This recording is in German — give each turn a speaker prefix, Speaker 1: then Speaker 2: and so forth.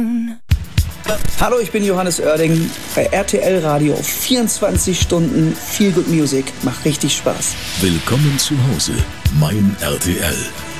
Speaker 1: alone.
Speaker 2: Hallo, ich bin Johannes Oerding bei RTL Radio. 24 Stunden Feel Good Music. Macht richtig Spaß.
Speaker 3: Willkommen zu Hause, mein RTL.